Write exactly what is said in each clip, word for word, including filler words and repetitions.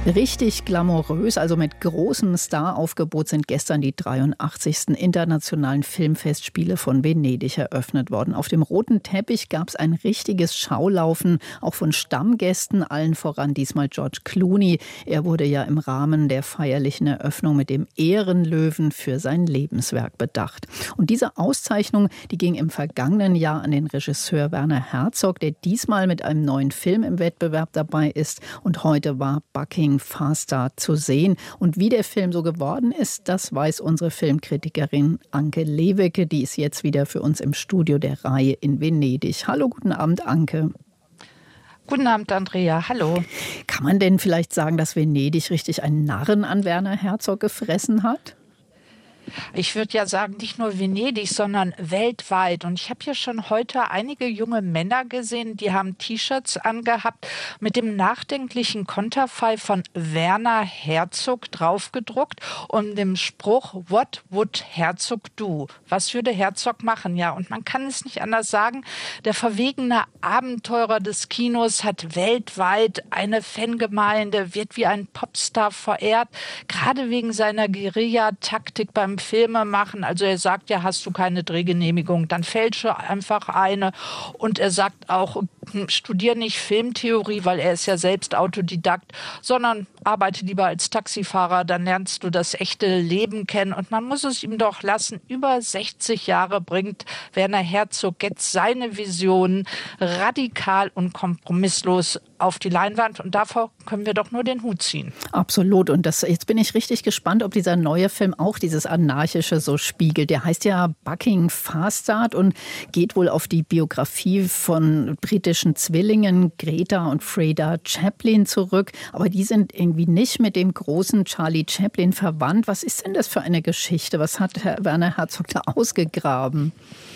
Richtig glamourös, also mit großem Staraufgebot sind gestern die dreiundachtzigsten Internationalen Filmfestspiele von Venedig eröffnet worden. Auf dem roten Teppich gab es ein richtiges Schaulaufen, auch von Stammgästen, allen voran diesmal George Clooney. Er wurde ja im Rahmen der feierlichen Eröffnung mit dem Ehrenlöwen für sein Lebenswerk bedacht. Und diese Auszeichnung, die ging im vergangenen Jahr an den Regisseur Werner Herzog, der diesmal mit einem neuen Film im Wettbewerb dabei ist. Und heute war Bucking Fastard zu sehen. Und wie der Film so geworden ist, das weiß unsere Filmkritikerin Anke Lewicke. Die ist jetzt wieder für uns im Studio der Reihe in Venedig. Hallo, guten Abend, Anke. Guten Abend, Andrea. Hallo. Kann man denn vielleicht sagen, dass Venedig richtig einen Narren an Werner Herzog gefressen hat? Ich würde ja sagen, nicht nur Venedig, sondern weltweit. Und ich habe hier schon heute einige junge Männer gesehen, die haben T-Shirts angehabt mit dem nachdenklichen Konterfei von Werner Herzog draufgedruckt und dem Spruch, "What would Herzog do?" Was würde Herzog machen? Ja, und man kann es nicht anders sagen. Der verwegene Abenteurer des Kinos hat weltweit eine Fangemeinde, wird wie ein Popstar verehrt, gerade wegen seiner Guerilla-Taktik beim Filme machen. Also er sagt ja, hast du keine Drehgenehmigung, dann fälsche einfach eine. Und er sagt auch, studier nicht Filmtheorie, weil er ist ja selbst Autodidakt, sondern arbeite lieber als Taxifahrer, dann lernst du das echte Leben kennen. Und man muss es ihm doch lassen, über sechzig Jahre bringt Werner Herzog jetzt seine Visionen radikal und kompromisslos auf die Leinwand. Und davor können wir doch nur den Hut ziehen. Absolut. Und das, jetzt bin ich richtig gespannt, ob dieser neue Film auch dieses Anarchische so spiegelt. Der heißt ja Bucking Fastard und geht wohl auf die Biografie von britischen Zwillingen Greta und Freda Chaplin zurück. Aber die sind irgendwie nicht mit dem großen Charlie Chaplin verwandt. Was ist denn das für eine Geschichte? Was hat Herr Werner Herzog da ausgegraben?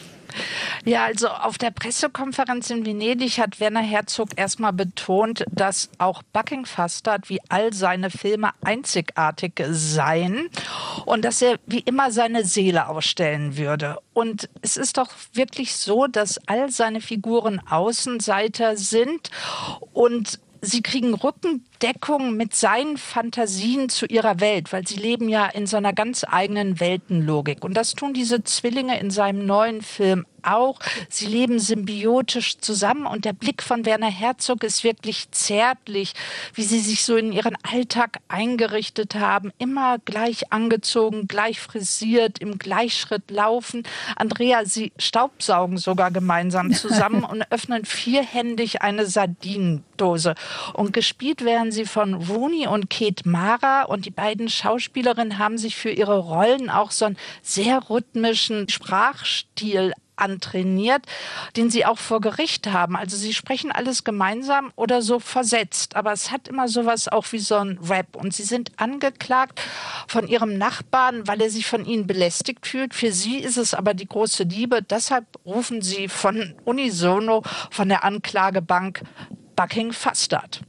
Ja, also auf der Pressekonferenz in Venedig hat Werner Herzog erstmal betont, dass auch Bucking Fastard wie all seine Filme einzigartig seien und dass er wie immer seine Seele ausstellen würde. Und es ist doch wirklich so, dass all seine Figuren Außenseiter sind und sie kriegen Rückendeckung mit seinen Fantasien zu ihrer Welt, weil sie leben ja in so einer ganz eigenen Weltenlogik. Und das tun diese Zwillinge in seinem neuen Film auch. Sie leben symbiotisch zusammen und der Blick von Werner Herzog ist wirklich zärtlich, wie sie sich so in ihren Alltag eingerichtet haben, immer gleich angezogen, gleich frisiert, im Gleichschritt laufen. Andrea, sie staubsaugen sogar gemeinsam zusammen und öffnen vierhändig eine Sardinendose. Und gespielt werden sie von Rooney und Kate Mara und die beiden Schauspielerinnen haben sich für ihre Rollen auch so einen sehr rhythmischen Sprachstil antrainiert, den sie auch vor Gericht haben. Also sie sprechen alles gemeinsam oder so versetzt, aber es hat immer sowas auch wie so ein Rap. Und sie sind angeklagt von ihrem Nachbarn, weil er sich von ihnen belästigt fühlt. Für sie ist es aber die große Liebe. Deshalb rufen sie von unisono von der Anklagebank Bucking Fastard.